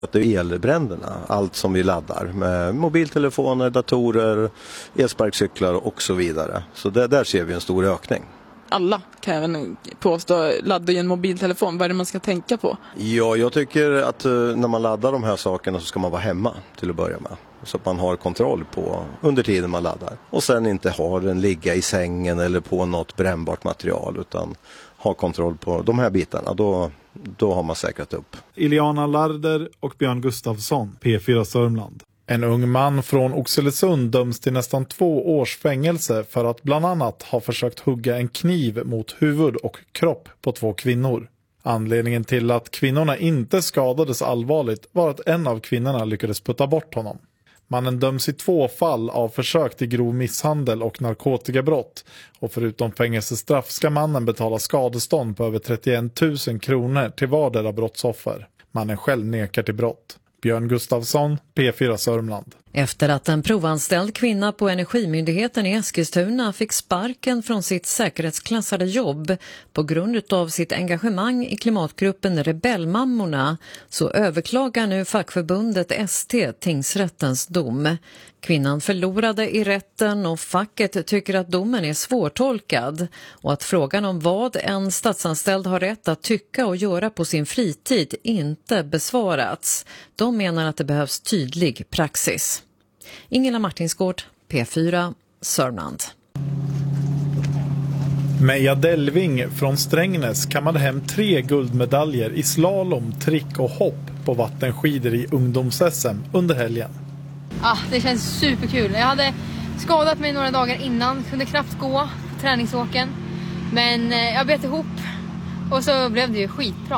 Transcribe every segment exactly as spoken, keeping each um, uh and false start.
Det är elbränderna, allt som vi laddar med mobiltelefoner, datorer, elsparkcyklar och så vidare. Så där, där ser vi en stor ökning. Alla kan även påstå laddar i en mobiltelefon. Vad är det man ska tänka på? Ja, jag tycker att när man laddar de här sakerna så ska man vara hemma till att börja med. Så att man har kontroll på under tiden man laddar. Och sen inte har den ligga i sängen eller på något brännbart material utan ha kontroll på de här bitarna. Då, då har man säkrat upp. Iliana Larder och Björn Gustafsson, P fyra Sörmland. En ung man från Oxelösund döms till nästan två års fängelse för att bland annat ha försökt hugga en kniv mot huvud och kropp på två kvinnor. Anledningen till att kvinnorna inte skadades allvarligt var att en av kvinnorna lyckades putta bort honom. Mannen döms i två fall av försök till grov misshandel och narkotikabrott. Och förutom fängelsestraff ska mannen betala skadestånd på över trettioett tusen kronor till vardera brottsoffer. Mannen själv nekar till brott. Björn Gustafsson, P fyra Sörmland. Efter att en provanställd kvinna på Energimyndigheten i Eskilstuna fick sparken från sitt säkerhetsklassade jobb på grund av sitt engagemang i klimatgruppen Rebellmammorna så överklagar nu fackförbundet S T tingsrättens dom. Kvinnan förlorade i rätten och facket tycker att domen är svårtolkad och att frågan om vad en statsanställd har rätt att tycka och göra på sin fritid inte besvarats. De menar att det behövs tydlig praxis. Ingela Martinsgård, P fyra, Sörmland. Meja Delving från Strängnäs kammade hem tre guldmedaljer i slalom, trick och hopp på vattenskidor i ungdoms-S M under helgen. Ah, det känns superkul. Jag hade skadat mig några dagar innan, kunde knappt gå på träningsåken. Men eh, jag bet ihop och så blev det ju skitbra.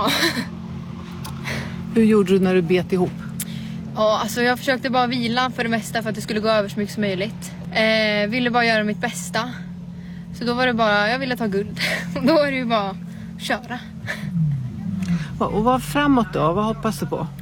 Hur gjorde du när du bet ihop? Ja, alltså jag försökte bara vila för det mesta för att det skulle gå över så mycket som möjligt. Eh, ville bara göra mitt bästa. Så då var det bara, jag ville ta guld. Då är det ju bara att köra. Och vad framåt då? Vad hoppas du på?